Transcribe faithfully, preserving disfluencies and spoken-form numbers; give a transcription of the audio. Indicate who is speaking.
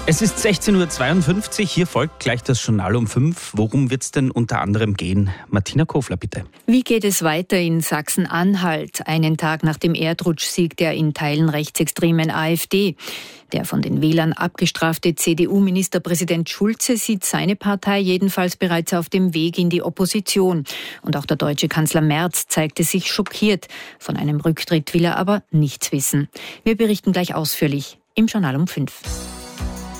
Speaker 1: Es ist sechzehn Uhr zweiundfünfzig, hier folgt gleich das Journal um fünf. Worum wird es denn unter anderem gehen? Martina Kofler, bitte.
Speaker 2: Wie geht es weiter in Sachsen-Anhalt, einen Tag nach dem Erdrutschsieg der in Teilen rechtsextremen AfD? Der von den Wählern abgestrafte C D U-Ministerpräsident Schulze sieht seine Partei jedenfalls bereits auf dem Weg in die Opposition. Und auch der deutsche Kanzler Merz zeigte sich schockiert. Von einem Rücktritt will er aber nichts wissen. Wir berichten gleich ausführlich im Journal um fünf.